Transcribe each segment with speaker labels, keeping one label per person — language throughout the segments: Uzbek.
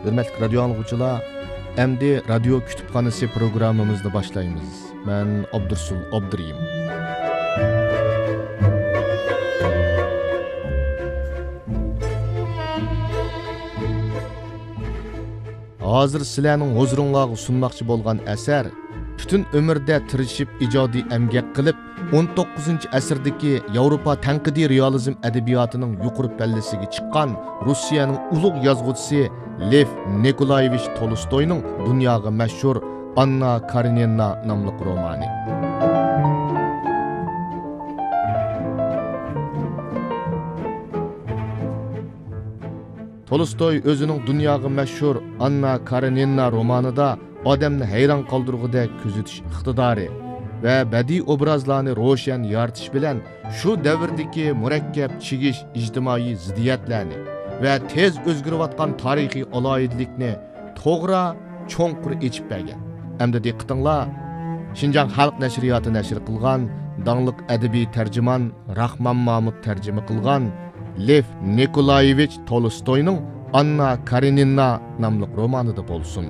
Speaker 1: Hürmetli radyo anlıqçılar, endi radyo kütüphanesi programımızda başlayımız. Ben Abdursul Abduriyim. Hazır sizlarning huzuringizga sunmoqchi bo'lgan asar butun umrda tirishib ijodiy emgak qilib 19-asrdagi Yevropa tanqidiy realizm adabiyotining yuqori pallasiga chiqqan Rossiyaning ulug' yozuvchisi Lev Nikolayevich Tolstoyning dunyoga mashhur Anna Karenina nomli romani. Tolstoy o'zining dunyoga mashhur Anna Karenina romanida odamni hayron qoldirgudek kuzatish iqtidori va badiiy obrazlarni ro'shan yoritish bilan shu davrdagi murakkab chigish ijtimoiy ziddiyatlarni va tez o'zgarayotgan tarixiy aloyidlikni to'g'ri cho'nqur echib bergan. Hamda diqqatinglar, Xinjiang xalq nashriyoti nashr qilgan dangliq adabiy tarjimon Rahmon Mahmud tarjima qilgan Lev Nikolayevich Tolstoyning Anna Karenina nomli romanida bo'lsin.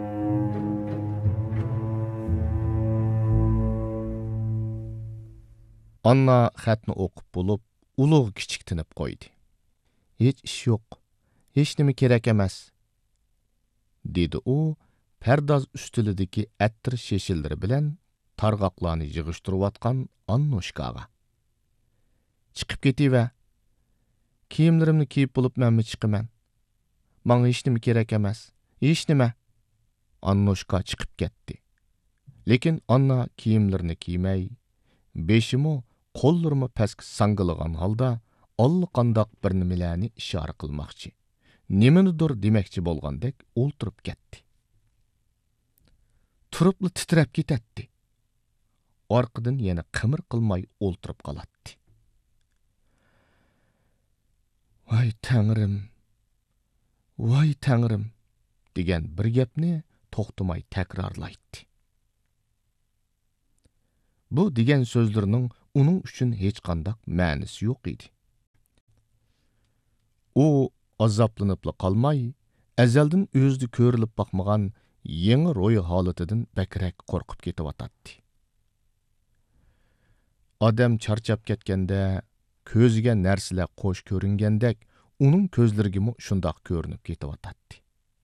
Speaker 1: Anna xatni o'qib bo'lib, ulug' kichiktinib qo'ydi. Hech ish yo'q, hech nima kerak emas, dedi u pardoz ustilidagi attir sheshillari bilan targ'oqlarni yig'ishtirayotgan Annushkaga. Chiqib ketiva. Kiyimlarimni kiyib bo'lib menmi chiqaman. Menga hech nima kerak emas, hech nima. Annushka chiqib ketdi. Lekin Anna kiyimlarini kiymay, beshimi qo'llarimi pastga sangilagan holda allaqandoq bir nimalarni ishora qilmoqchi, nimanidir demoqchi bo'lgandek o'ltirib ketdi. Turibli titrab ketdi. Orqadan yana qimir qilmay o'ltirib qoladi. Voy tangrim degan bir gapni to'xtamay takrorlaydi. Bu degan so'zlarning uning uchun hech qanday ma'nosi yo'q edi. U azoblanib qolmay, azaldan o'zida ko'rilib boqmagan yangi ro'y holatidan bakrak qo'rqib ketyotdi. Odam charchab ketganda ko'ziga narsalar qo'sh ko'ringandek, uning ko'zlariga shundoq ko'rinib ketyotdi.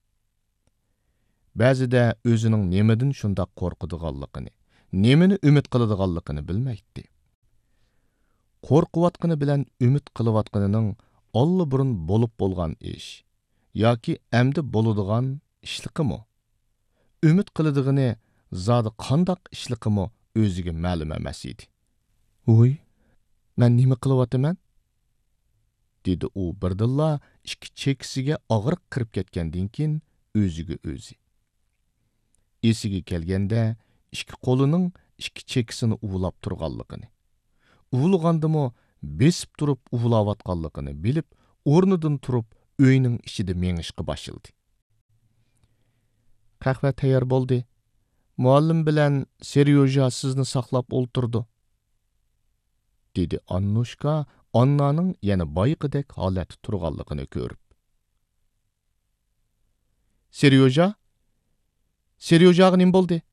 Speaker 1: Ba'zida o'zining nimadan shundoq qo'rqadiganligini, nimani umid qiladiganligini bilmaydi. Qo'rqayotgani bilan umid qilayotganining allburun bo'lib bo'lgan ish yoki endi bo'ladigan ishliqimi? Umid qiladigani zodi qandoq ishliqimi o'ziga ma'lum emas edi. "Voy, men nima qilyapman?" dedi u birdilla ikki chekisiga og'riq kirib ketgandan keyin o'ziga o'zi. Esiga kelganda ikki qo'lining ikki chekisini uvlab turganligini, uvlagandimi besib turib uvlayotganligini bilib, o'rnidan turib uyning ichida mengishga boshladi. "Qahva tayyor bo'ldi. Muallim bilan Seryoja sizni saqlab o'ltirdi", dedi Annushka Annaning yana boyqidek holati turganligini ko'rib. Seryojaga nima bo'ldi?"